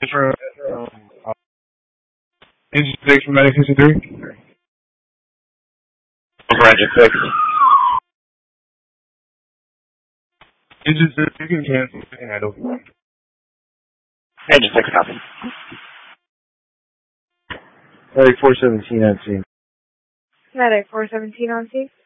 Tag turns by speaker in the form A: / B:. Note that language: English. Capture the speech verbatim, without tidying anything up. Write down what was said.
A: For, um, uh, engine six from Medic sixty-three.
B: For engine six.
A: Engine six, you can cancel. You can handle.
B: Engine six, copy.
A: Medic four seventeen on scene.
C: Medic four seventeen on scene.